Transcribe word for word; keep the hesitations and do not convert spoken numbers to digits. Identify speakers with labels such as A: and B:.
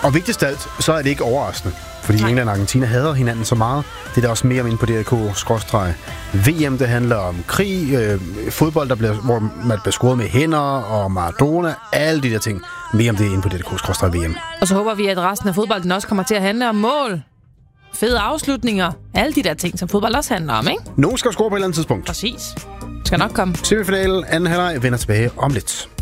A: Og vigtigst af alt, så er det ikke overraskende. Fordi Nej. England og Argentina hader hinanden så meget. Det er der også mere om inde på D R K-V M. Det handler om krig, øh, fodbold, der bliver, hvor man bliver scoret med hænder, og Maradona, alle de der ting. Mere om det inde på D R K-V M.
B: Og så håber vi, at resten af fodbolden også kommer til at handle om mål, fede afslutninger, alle de der ting, som fodbold også handler om, ikke?
A: Nogen skal score på et eller andet tidspunkt.
B: Præcis. Skal nok komme.
A: Semifinalen, anden halvleg, vender tilbage om lidt.